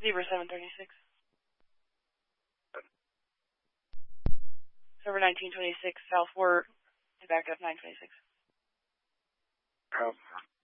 Zebra 736. Server 1926, South 4, to back up 926. Oh.